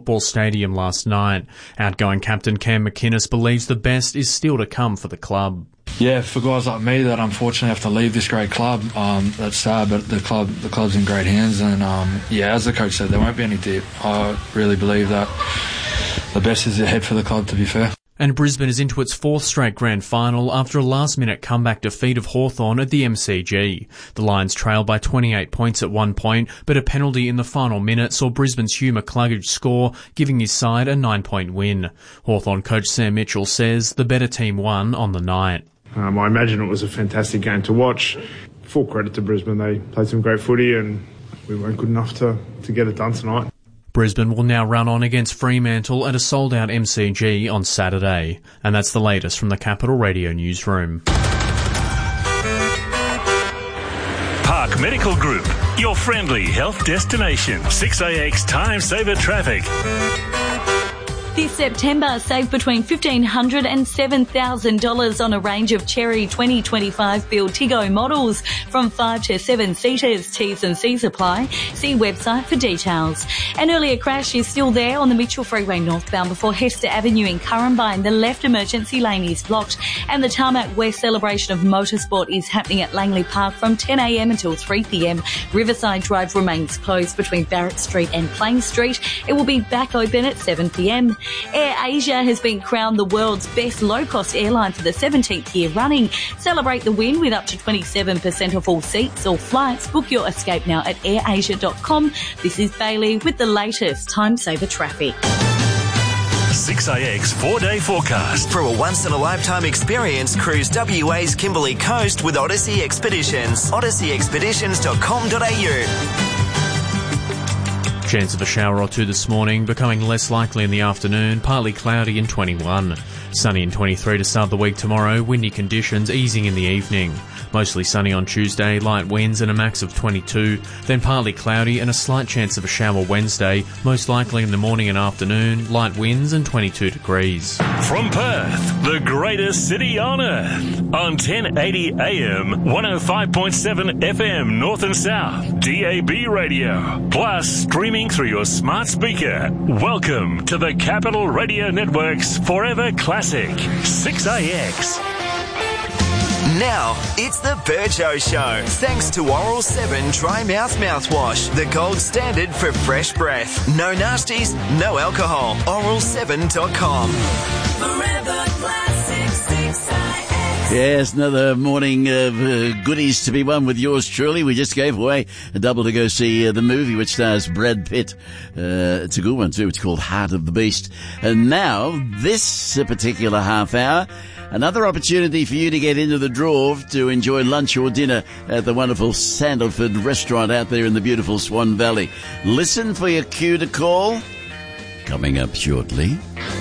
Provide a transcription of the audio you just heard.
Football Stadium last night. Outgoing captain Cam McInnes believes the best is still to come for the club. Yeah, for guys like me that unfortunately have to leave this great club, that's sad, but the club's in great hands, and as the coach said, there won't be any dip. I really believe that the best is ahead for the club, to be fair. And Brisbane is into its fourth straight grand final after a last-minute comeback defeat of Hawthorn at the MCG. The Lions trailed by 28 points at one point, but a penalty in the final minute saw Brisbane's Hugh McCluggage score, giving his side a 9-point win. Hawthorn coach Sam Mitchell says the better team won on the night. I imagine it was a fantastic game to watch. Full credit to Brisbane. They played some great footy and we weren't good enough to get it done tonight. Brisbane will now run on against Fremantle at a sold-out MCG on Saturday. And that's the latest from the Capital Radio newsroom. Park Medical Group, your friendly health destination. 6AX Time Saver Traffic. This September, save between $1,500 and $7,000 on a range of Cherry 2025 build Tiggo models from 5 to 7 seaters. T's and C's apply. See website for details. An earlier crash is still there on the Mitchell Freeway northbound before Hester Avenue in Currumbine. The left emergency lane is blocked and the Tarmac West celebration of motorsport is happening at Langley Park from 10 a.m. until 3 p.m. Riverside Drive remains closed between Barrett Street and Plain Street. It will be back open at 7 p.m. Air Asia has been crowned the world's best low-cost airline for the 17th year running. Celebrate the win with up to 27% off all seats or flights. Book your escape now at airasia.com. This is Bailey with the latest Time Saver Traffic. 6AX 4-day forecast. For a once-in-a-lifetime experience, cruise WA's Kimberley Coast with Odyssey Expeditions. odysseyexpeditions.com.au. Chance of a shower or two this morning, becoming less likely in the afternoon, partly cloudy and 21. Sunny and 23 to start the week tomorrow, windy conditions easing in the evening. Mostly sunny on Tuesday, light winds and a max of 22, then partly cloudy and a slight chance of a shower Wednesday, most likely in the morning and afternoon, light winds and 22 degrees. From Perth, the greatest city on earth, on 1080 AM, 105.7 FM North and South, DAB radio, plus streaming through your smart speaker. Welcome to the Capital Radio Network's Forever Classic, 6AX. Now, it's the Burjo Show. Thanks to Oral 7 Dry Mouth Mouthwash, the gold standard for fresh breath. No nasties, no alcohol. Oral7.com. Forever Classic 6AX. Yes, another morning of goodies to be won with yours truly. We just gave away a double to go see the movie which stars Brad Pitt. It's a good one too. It's called Heart of the Beast. And now, this particular half hour, another opportunity for you to get into the draw to enjoy lunch or dinner at the wonderful Sandalford restaurant out there in the beautiful Swan Valley. Listen for your cue to call. Coming up shortly.